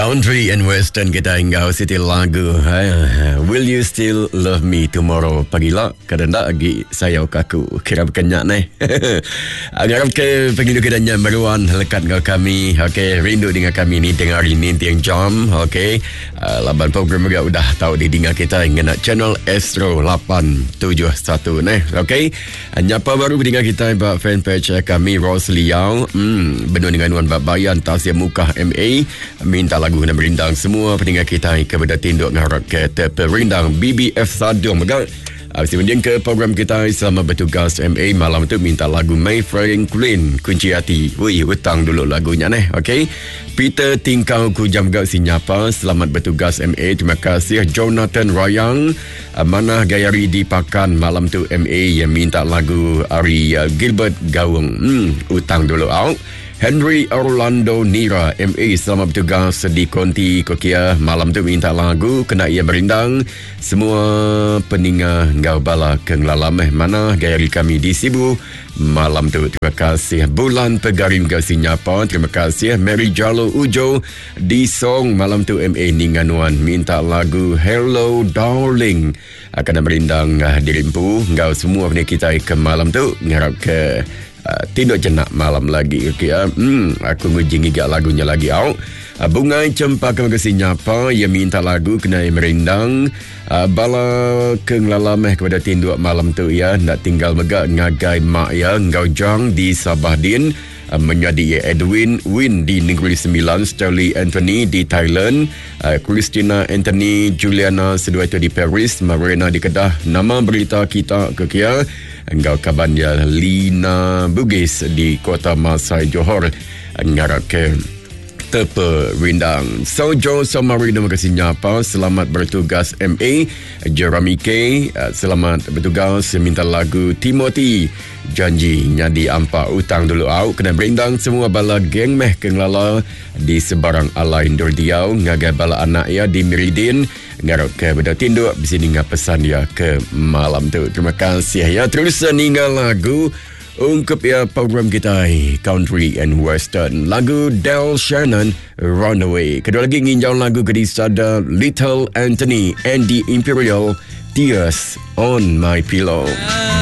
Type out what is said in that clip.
Country and Western kita hinggau siti lagu Will You Still Love Me Tomorrow pagila kadang lagi saya kaku kira berkenyak ni agarap ke pengidu kedanya baruan lekat dengan kami rindu dengan kami ni tengah hari ni tiang jam laban program juga udah tahu di dengar kita dengan channel Astro 871 ni nyapa baru dengar kita buat fanpage kami Ros Liao benar dengan Wan Bayan Tasya Mukah MA minta lagu nak berindang semua pendengar kita kepada tinduk ngarap ke perindang BBF Sadung megang sebelum ke program kita selama bertugas MA malam tu minta lagu My Franklin Kunci Hati hutang dulu lagunya Peter Tingkau Kujam Gak Sinyapa selamat bertugas MA terima kasih Jonathan Rayang Manah Gayari di Pakan malam tu MA yang minta lagu Ari Gilbert Gawang hutang dulu out Henry Orlando Nira MA selamat bertugas di Konti Kokia malam tu minta lagu kena ia berindang semua peningah ngau bala kenglalam mana gayari kami di Sibu malam tu terima kasih Bulan Pegarim Gau Sinyapa terima kasih Mary Jalo Ujo di Song malam tu MA Ninganuan minta lagu Hello Darling akan berindang di Rimpu ngau semua peningah kita ke malam tu ngarap ke tinduk jenak malam lagi aku nguji ngigak lagunya lagi Bungai Cempaka Kesinyapa yang minta lagu kena merindang bala kenglalam kepada tinduk malam tu nak tinggal megak ngagai mak ngau jang di Sabahdin menjadi Edwin Win di Negeri Sembilan Sterling Anthony di Thailand Christina Anthony Juliana sedua itu di Paris Marina di Kedah nama berita kita kekia engkau kabarnya Lina Bugis di Kota Masai Johor ngarap ke tepe rindang Sojo Samarino makasih nyapa selamat bertugas MA Jeremy K selamat bertugas minta lagu Timothy janji nyadi ampak utang dulu kena berindang semua bala geng meh kenglala di sebarang alain Dordiau ngagai bala anak di Miridin ngarap ke benda tinduk bisa dengar pesan dia ke malam tu terima kasih terus ninggal lagu ungkap program kita Country and Western lagu Del Shannon Runaway kedua lagi nginjau lagu kedisada Little Anthony and the Imperial Tears on My Pillow